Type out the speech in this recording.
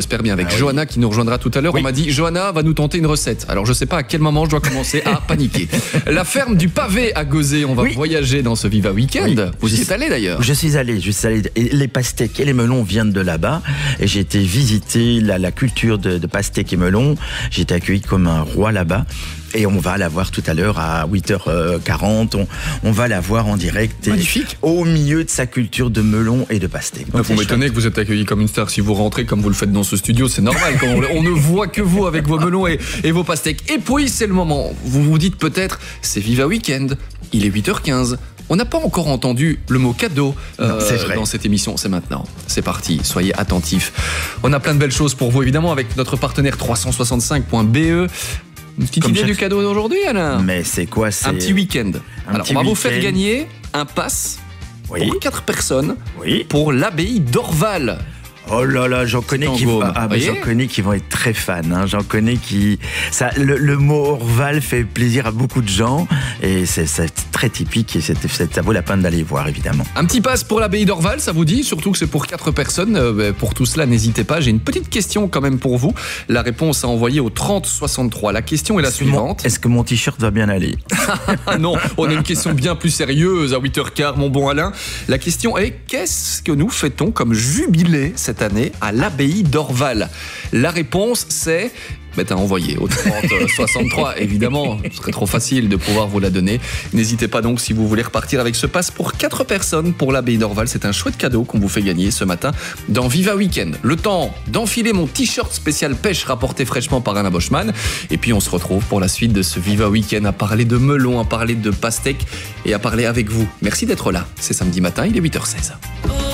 j'espère bien, avec Johanna qui nous rejoindra tout à l'heure. On m'a dit, Johanna va nous tenter une recette. Alors je sais pas à quel moment je dois commencer à paniquer. La ferme du Pavé à Gauzet, on va voyager dans ce Viva Weekend. Vous y êtes allé d'ailleurs? Je suis allé. Et les pastèques et les melons viennent de là-bas. Et j'ai été visiter la culture de pastèques et melons. J'ai été accueilli comme un roi là-bas. Et on va la voir tout à l'heure à 8h40. On va la voir en direct. Magnifique. Au milieu de sa culture de melons et de pastèques. Vous m'étonnez que vous êtes accueilli comme une star. Si vous rentrez comme vous le faites dans ce studio, c'est normal. Quand on ne voit que vous avec vos melons et vos pastèques. Et puis, c'est le moment. Vous vous dites peut-être, c'est Viva Weekend. Il est 8h15. On n'a pas encore entendu le mot cadeau dans cette émission. C'est maintenant. C'est parti. Soyez attentifs. On a plein de belles choses pour vous, évidemment, avec notre partenaire 365.be. Une petite idée du cadeau d'aujourd'hui, Alain? Mais c'est quoi? Un petit week-end. Alors, on va vous faire gagner un pass pour 4 personnes pour l'abbaye d'Orval. Oh là là, j'en connais qui vont être très fans. J'en connais qui... Le mot Orval fait plaisir à beaucoup de gens et c'est très typique et ça vaut la peine d'aller voir, évidemment. Un petit pass pour l'abbaye d'Orval, ça vous dit? Surtout que c'est pour 4 personnes. Pour tout cela, n'hésitez pas. J'ai une petite question quand même pour vous. La réponse à envoyer au 3063. La question est la suivante. Est-ce que mon t-shirt va bien aller? Non, on a une question bien plus sérieuse à 8h15, mon bon Alain. La question est, qu'est-ce que nous fêtons comme jubilé cette année à l'abbaye d'Orval? La réponse, c'est... à envoyer au 3063, évidemment, ce serait trop facile de pouvoir vous la donner. N'hésitez pas donc si vous voulez repartir avec ce pass pour 4 personnes pour l'abbaye d'Orval. C'est un chouette cadeau qu'on vous fait gagner ce matin dans Viva Weekend. Le temps d'enfiler mon t-shirt spécial pêche rapporté fraîchement par Alain Boschman. Et puis on se retrouve pour la suite de ce Viva Weekend à parler de melons, à parler de pastèques et à parler avec vous. Merci d'être là. C'est samedi matin, il est 8h16.